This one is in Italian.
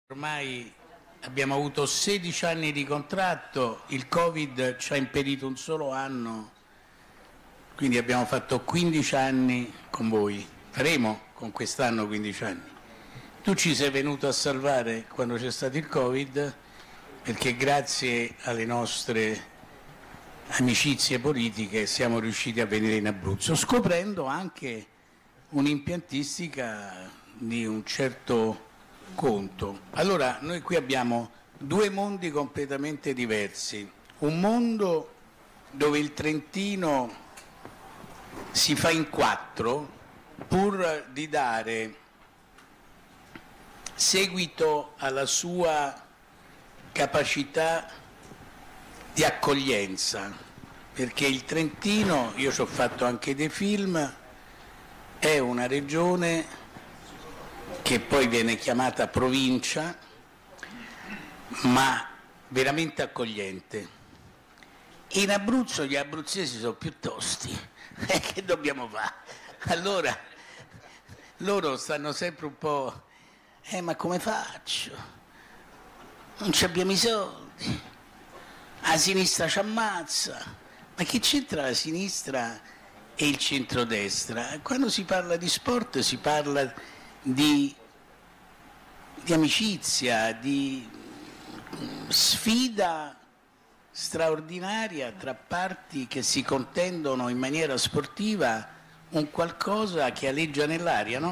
Ormai abbiamo avuto 16 anni di contratto, il Covid ci ha impedito un solo anno, quindi abbiamo fatto 15 anni con voi, faremo con quest'anno 15 anni. Tu ci sei venuto a salvare quando c'è stato il Covid, perché grazie alle nostre amicizie politiche siamo riusciti a venire in Abruzzo, scoprendo anche un'impiantistica di un certo conto. Allora, noi qui abbiamo due mondi completamente diversi. Un mondo dove il Trentino si fa in quattro pur di dare seguito alla sua capacità di accoglienza, perché il Trentino, io ci ho fatto anche dei film, è una regione che poi viene chiamata provincia, ma veramente accogliente. In Abruzzo gli abruzzesi sono più tosti, che dobbiamo fare? Allora loro stanno sempre un po', ma come faccio? Non ci abbiamo i soldi, la sinistra ci ammazza, ma che c'entra la sinistra e il centrodestra? Quando si parla di sport si parla di amicizia, di sfida straordinaria tra parti che si contendono in maniera sportiva un qualcosa che aleggia nell'aria, no?